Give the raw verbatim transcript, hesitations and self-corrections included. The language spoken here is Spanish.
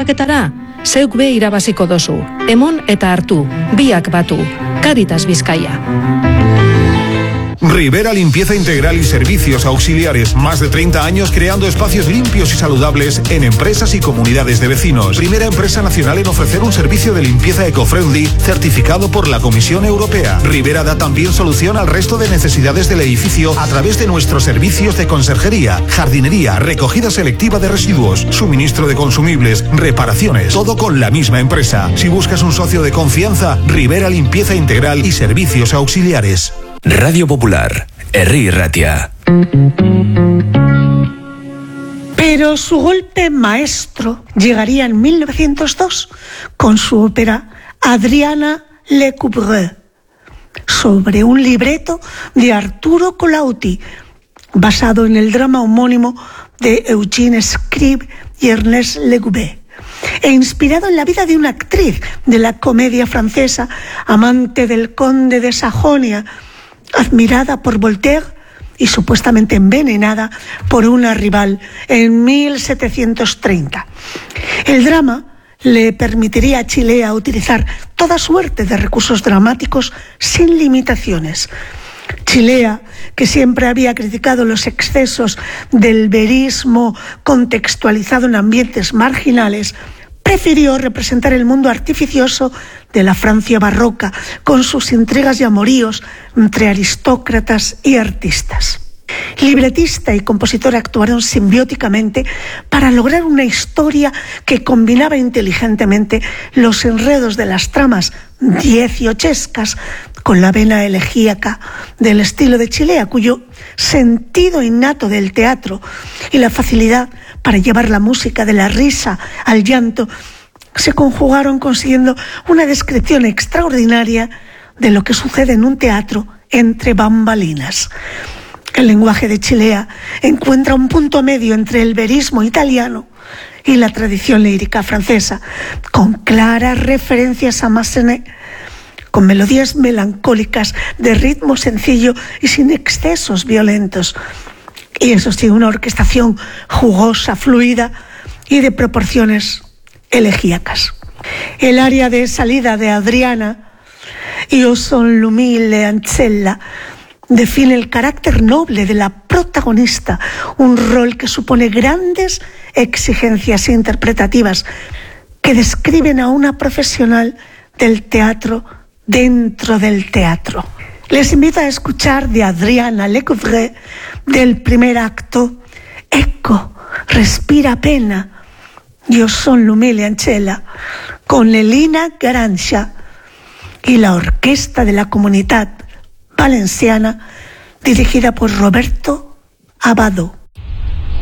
lehiaketara, zeuk be irabaziko dozu. Emon eta hartu, biak batu. Cáritas Bizkaia. Rivera Limpieza Integral y Servicios Auxiliares. Más de treinta años creando espacios limpios y saludables en empresas y comunidades de vecinos. Primera empresa nacional en ofrecer un servicio de limpieza eco-friendly certificado por la Comisión Europea. Rivera da también solución al resto de necesidades del edificio a través de nuestros servicios de conserjería, jardinería, recogida selectiva de residuos, suministro de consumibles, reparaciones. Todo con la misma empresa. Si buscas un socio de confianza, Rivera Limpieza Integral y Servicios Auxiliares. Radio Popular, Herri Ratia. Pero su golpe maestro llegaría en mil novecientos dos con su ópera Adriana Lecouvreur, sobre un libreto de Arturo Colautti, basado en el drama homónimo de Eugène Scribe y Ernest Legouvé, e inspirado en la vida de una actriz de la comedia francesa, amante del conde de Sajonia, admirada por Voltaire y supuestamente envenenada por una rival en mil setecientos treinta. El drama le permitiría a Chilea utilizar toda suerte de recursos dramáticos sin limitaciones. Chilea, que siempre había criticado los excesos del verismo contextualizado en ambientes marginales, prefirió representar el mundo artificioso de la Francia barroca, con sus intrigas y amoríos entre aristócratas y artistas. Libretista y compositor actuaron simbióticamente para lograr una historia que combinaba inteligentemente los enredos de las tramas dieciochescas con la vena elegíaca del estilo de Chilea, cuyo sentido innato del teatro y la facilidad para llevar la música de la risa al llanto se conjugaron consiguiendo una descripción extraordinaria de lo que sucede en un teatro entre bambalinas. El lenguaje de Chilea encuentra un punto medio entre el verismo italiano y la tradición lírica francesa, con claras referencias a Massenet, con melodías melancólicas de ritmo sencillo y sin excesos violentos. Y eso sí, una orquestación jugosa, fluida y de proporciones elegíacas. El aria de salida de Adriana, Io son l'umile ancella, define el carácter noble de la protagonista, un rol que supone grandes exigencias interpretativas que describen a una profesional del teatro dentro del teatro. Les invito a escuchar de Adriana Lecouvreur, del primer acto, Ecco, respira pena, Io son l'umile ancella, con Elina Garancia y la Orquesta de la Comunitat Valenciana, dirigida por Roberto Abado.